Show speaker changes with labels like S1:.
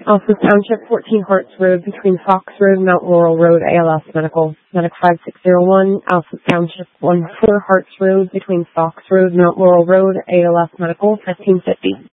S1: Alpha Township, 14 Harts Road, between Fox Road and Mount Laurel Road, ALS Medical. Medic 5601, Alpha Township, 14 Harts Road, between Fox Road and Mount Laurel Road, ALS Medical, 1550.